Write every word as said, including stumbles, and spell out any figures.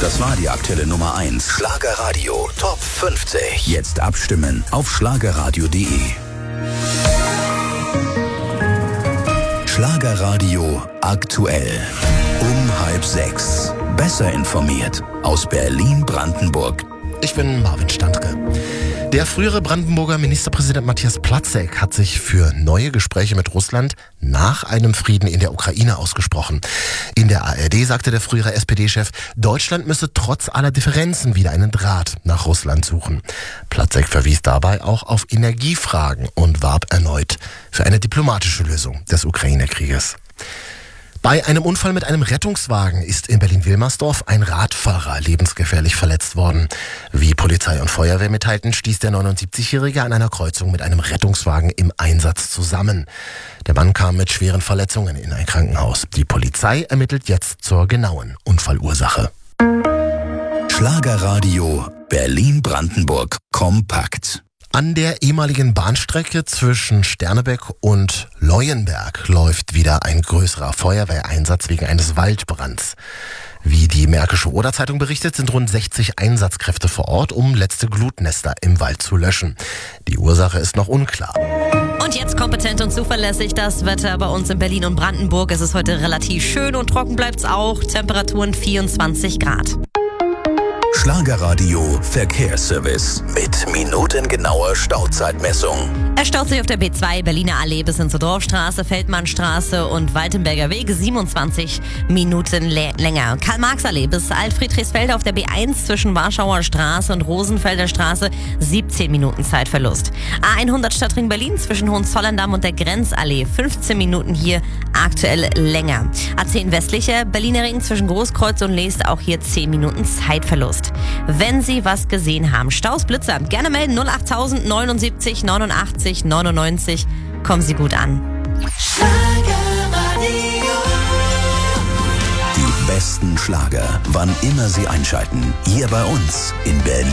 Das war die aktuelle Nummer eins. Schlagerradio Top fünfzig. Jetzt abstimmen auf schlagerradio punkt de. Schlagerradio aktuell. Um halb sechs. Besser informiert aus Berlin-Brandenburg. Ich bin Marvin Standke. Der frühere Brandenburger Ministerpräsident Matthias Platzek hat sich für neue Gespräche mit Russland nach einem Frieden in der Ukraine ausgesprochen. In der A R D sagte der frühere S P D-Chef, Deutschland müsse trotz aller Differenzen wieder einen Draht nach Russland suchen. Platzek verwies dabei auch auf Energiefragen und warb erneut für eine diplomatische Lösung des Ukraine-Krieges. Bei einem Unfall mit einem Rettungswagen ist in Berlin-Wilmersdorf ein Radfahrer lebensgefährlich verletzt worden. Wie Polizei und Feuerwehr mitteilten, stieß der neunundsiebzigjährige an einer Kreuzung mit einem Rettungswagen im Einsatz zusammen. Der Mann kam mit schweren Verletzungen in ein Krankenhaus. Die Polizei ermittelt jetzt zur genauen Unfallursache. Schlagerradio Berlin-Brandenburg kompakt. An der ehemaligen Bahnstrecke zwischen Sternebeck und Leuenberg läuft wieder ein größerer Feuerwehreinsatz wegen eines Waldbrands. Wie die Märkische Oder-Zeitung berichtet, sind rund sechzig Einsatzkräfte vor Ort, um letzte Glutnester im Wald zu löschen. Die Ursache ist noch unklar. Und jetzt kompetent und zuverlässig das Wetter bei uns in Berlin und Brandenburg. Es ist heute relativ schön und trocken bleibt's auch. Temperaturen vierundzwanzig Grad. Schlagerradio Verkehrsservice mit minutengenauer Stauzeitmessung. Es staut sich auf der B zwei Berliner Allee bis hin zur Dorfstraße, Feldmannstraße und Waltenberger Weg siebenundzwanzig Minuten lä- länger. Karl-Marx-Allee bis Altfriedrichsfelde auf der B eins zwischen Warschauer Straße und Rosenfelder Straße siebzehn Minuten Zeitverlust. A hundert Stadtring Berlin zwischen Hohenzollern-Damm und der Grenzallee fünfzehn Minuten hier aktuell länger. A zehn westlicher Berliner Ring zwischen Großkreuz und Leest auch hier zehn Minuten Zeitverlust. Wenn Sie was gesehen haben, Staus, Blitzer, gerne melden null achttausend neunundsiebzig neunundachtzig neunundneunzig. Kommen Sie gut an. Die besten Schlager, wann immer Sie einschalten. Hier bei uns in Berlin.